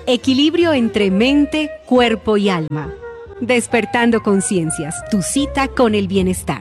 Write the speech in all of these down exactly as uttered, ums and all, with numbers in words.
Equilibrio entre mente, cuerpo y alma. Despertando conciencias, tu cita con el bienestar.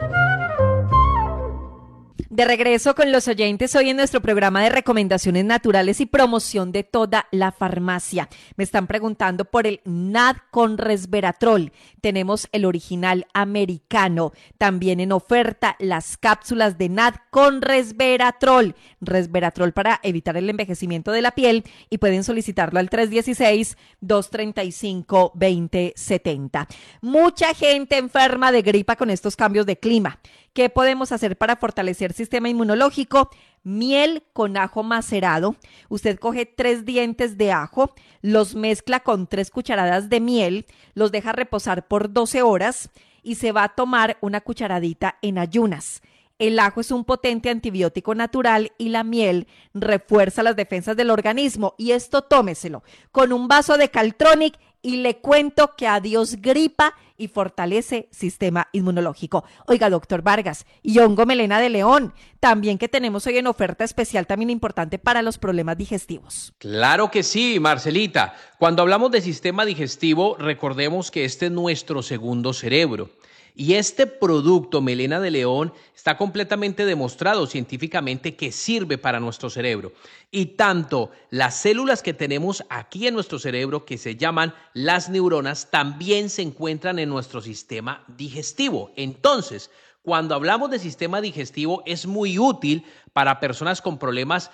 De regreso con los oyentes hoy en nuestro programa de recomendaciones naturales y promoción de toda la farmacia. Me están preguntando por el N A D con resveratrol. Tenemos el original americano. También en oferta las cápsulas de N A D con resveratrol. Resveratrol para evitar el envejecimiento de la piel y pueden solicitarlo al tres uno seis, dos tres cinco, dos cero siete cero. Mucha gente enferma de gripa con estos cambios de clima. ¿Qué podemos hacer para fortalecer el sistema inmunológico? Miel con ajo macerado. Usted coge tres dientes de ajo, los mezcla con tres cucharadas de miel, los deja reposar por doce horas y se va a tomar una cucharadita en ayunas. El ajo es un potente antibiótico natural y la miel refuerza las defensas del organismo. Y esto tómeselo con un vaso de Caltronic y le cuento que adiós gripa y fortalece sistema inmunológico. Oiga, doctor Vargas, y hongo melena de león, también que tenemos hoy en oferta especial, también importante para los problemas digestivos. Claro que sí, Marcelita. Cuando hablamos de sistema digestivo, recordemos que este es nuestro segundo cerebro. Y este producto, melena de león, está completamente demostrado científicamente que sirve para nuestro cerebro. Y tanto las células que tenemos aquí en nuestro cerebro, que se llaman las neuronas, también se encuentran en nuestro sistema digestivo. Entonces, cuando hablamos de sistema digestivo, es muy útil para personas con problemas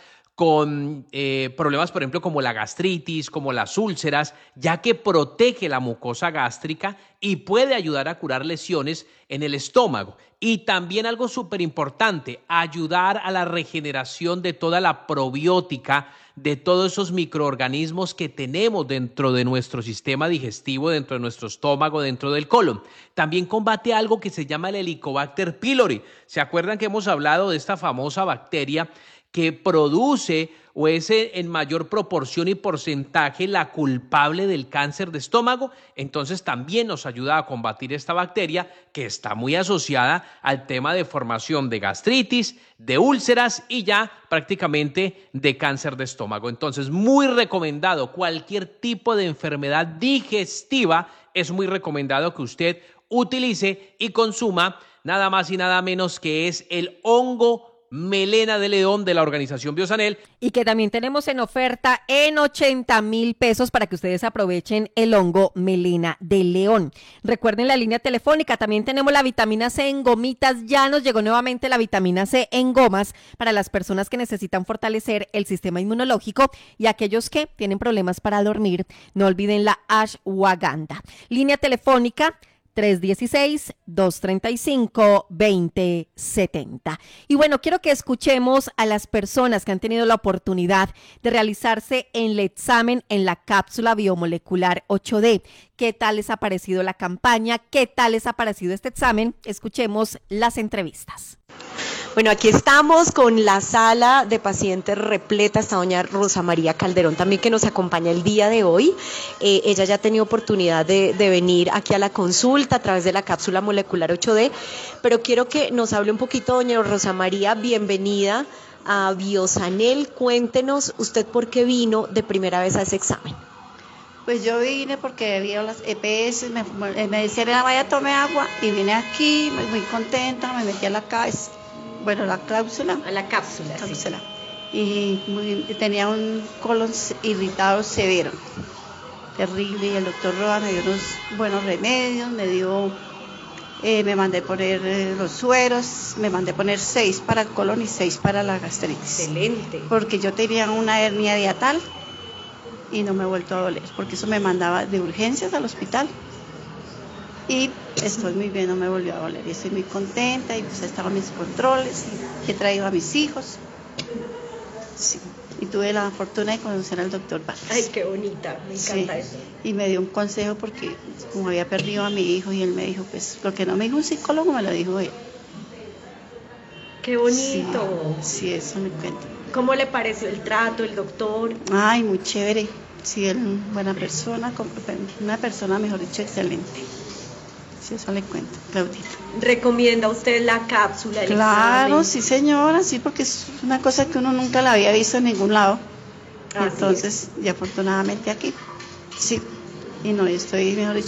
con eh, problemas, por ejemplo, como la gastritis, como las úlceras, ya que protege la mucosa gástrica y puede ayudar a curar lesiones en el estómago. Y también algo súper importante, ayudar a la regeneración de toda la probiótica, de todos esos microorganismos que tenemos dentro de nuestro sistema digestivo, dentro de nuestro estómago, dentro del colon. También combate algo que se llama el Helicobacter pylori. ¿Se acuerdan que hemos hablado de esta famosa bacteria que produce o es en mayor proporción y porcentaje la culpable del cáncer de estómago? Entonces también nos ayuda a combatir esta bacteria que está muy asociada al tema de formación de gastritis, de úlceras y ya prácticamente de cáncer de estómago. Entonces, muy recomendado, cualquier tipo de enfermedad digestiva es muy recomendado que usted utilice y consuma nada más y nada menos que es el hongo melena de león de la organización Biosanel. Y que también tenemos en oferta en ochenta mil pesos para que ustedes aprovechen el hongo melena de león. Recuerden la línea telefónica, también tenemos la vitamina C en gomitas, ya nos llegó nuevamente la vitamina C en gomas para las personas que necesitan fortalecer el sistema inmunológico y aquellos que tienen problemas para dormir. No olviden la ashwagandha. Línea telefónica tres uno seis, dos tres cinco, dos cero siete cero. Y bueno, quiero que escuchemos a las personas que han tenido la oportunidad de realizarse el examen en la cápsula biomolecular ocho D. ¿Qué tal les ha parecido la campaña? ¿Qué tal les ha parecido este examen? Escuchemos las entrevistas. Bueno, aquí estamos con la sala de pacientes repleta, está doña Rosa María Calderón también que nos acompaña el día de hoy. Eh, ella ya ha tenido oportunidad de, de venir aquí a la consulta a través de la cápsula molecular ocho D, pero quiero que nos hable un poquito, doña Rosa María, bienvenida a Biosanel. Cuéntenos usted por qué vino de primera vez a ese examen. Pues yo vine porque vi las E P S, me, me decían, vaya, tome agua, y vine aquí, muy contenta, me metí a la casa. Bueno, la cápsula. A la cápsula, cápsula. Sí. Y muy, tenía un colon irritado severo, terrible, y el doctor Roa me dio unos buenos remedios, me dio, eh, me mandé poner eh, los sueros, me mandé poner seis para el colon y seis para la gastritis. Excelente. Porque yo tenía una hernia diatal y no me he vuelto a doler, porque eso me mandaba de urgencias al hospital. Y estoy muy bien, no me volvió a doler y estoy muy contenta y pues estaban mis controles y he traído a mis hijos. Sí. Y tuve la fortuna de conocer al doctor Vargas. Ay, qué bonita, me encanta sí. eso. Y me dio un consejo porque como había perdido a mi hijo y él me dijo, pues lo que no me dijo un psicólogo me lo dijo él. Qué bonito. Sí, sí, eso me cuenta. ¿Cómo le pareció el trato, el doctor? Ay, muy chévere. Sí, él buena persona, una persona, mejor dicho, excelente. Sí, eso le cuento, Claudita. ¿Recomienda usted la cápsula? Claro, examen? Sí señora, sí, porque es una cosa que uno nunca la había visto en ningún lado. Y entonces, y afortunadamente aquí, sí, y no estoy, mejor dicho,